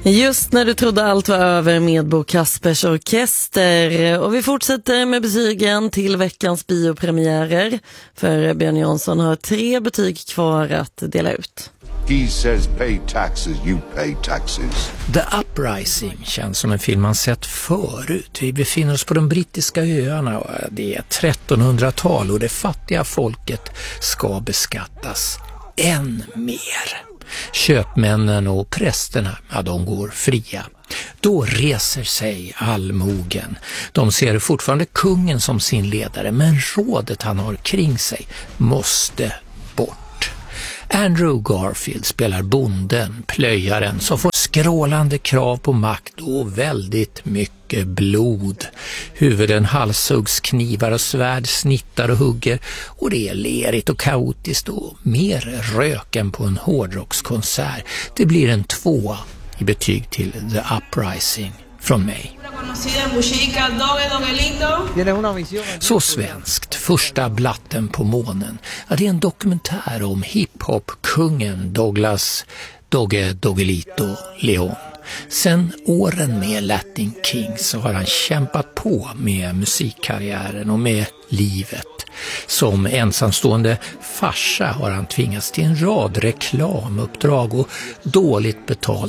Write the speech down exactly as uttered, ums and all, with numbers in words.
Just när du trodde allt var över med Bo Kaspers Orkester. Och vi fortsätter med betygen till veckans biopremiärer. För Björn Jansson har tre betyg kvar att dela ut. He says pay taxes, you pay taxes. The Uprising känns som en film man sett förut. Vi befinner oss på de brittiska öarna och det är trettonhundratal och det fattiga folket ska beskattas än mer. Köpmännen och prästerna, ja, de går fria. Då reser sig allmogen. De ser fortfarande kungen som sin ledare, men rådet han har kring sig måste bort. Andrew Garfield spelar bonden, plöjaren, som får skrålande krav på makt och väldigt mycket blod. Huvuden halshuggs, knivar och svärd snittar och hugger och det är lerigt och kaotiskt och mer rök än på en hårdrockskonsert. Det blir en tvåa i betyg till The Uprising från mig. Så svenskt, första blatten på månen. Ja, det är en dokumentär om hiphop-kungen Douglas Dogge Doggelito Leon. Sen åren med Latin Kings så har han kämpat på med musikkarriären och med livet. Som ensamstående farsa har han tvingats till en rad reklamuppdrag och dåligt betald